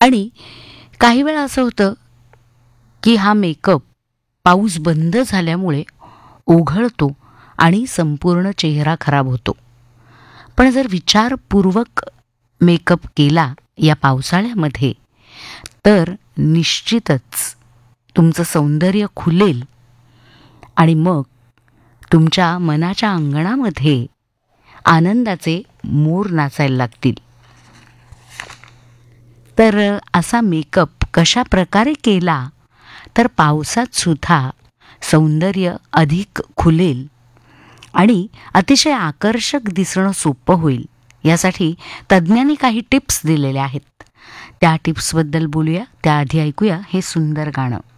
आणि काही वेळा असं होतं की हा मेकअप पाऊस बंद झाल्यामुळे ओघळतो आणि संपूर्ण चेहरा खराब होतो. पण जर विचारपूर्वक मेकअप केला या पावसाळ्यामध्ये तर निश्चितच तुमचं सौंदर्य खुलेल आणि मग तुमच्या मनाच्या अंगणामध्ये आनंदाचे मोर नाचायला लागतील. तर असा मेकअप कशा प्रकारे केला तर पावसात सुद्धा सौंदर्य अधिक खुलेल आणि अतिशय आकर्षक दिसणं सोपं होईल, यासाठी तज्ज्ञांनी काही टिप्स दिलेल्या आहेत. त्या टिप्सबद्दल बोलूया. त्याआधी ऐकूया हे सुंदर गाणं.